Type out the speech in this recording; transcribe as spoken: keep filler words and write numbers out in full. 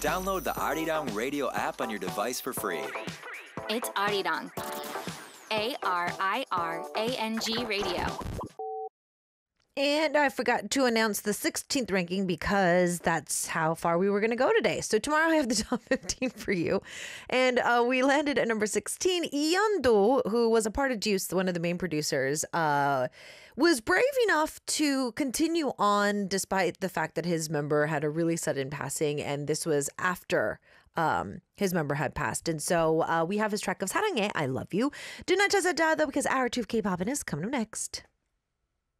Download the Arirang Radio app on your device for free. It's Arirang. A R I R A N G Radio. And I forgot to announce the sixteenth ranking because that's how far we were going to go today. So tomorrow I have the top fifteen for you. And uh, we landed at number sixteen. Yeondu, who was a part of Juice, one of the main producers, uh, was brave enough to continue on despite the fact that his member had a really sudden passing. And this was after um, his member had passed. And so uh, we have his track of 사랑해, I Love You. Do not just though, because hour two of K-pop is coming up next.